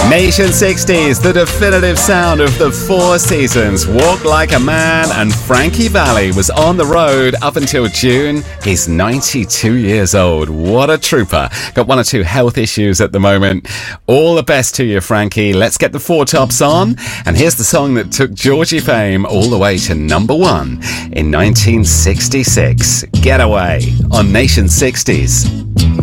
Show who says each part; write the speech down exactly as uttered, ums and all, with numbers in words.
Speaker 1: Nation sixties, the definitive sound of the four seasons. Walk Like a Man, and Frankie Valli was on the road up until June. He's ninety-two years old. What a trooper. Got one or two health issues at the moment. All the best to you, Frankie. Let's get the four tops on. And here's the song that took Georgie fame all the way to number one in nineteen sixty-six. Getaway on Nation sixties.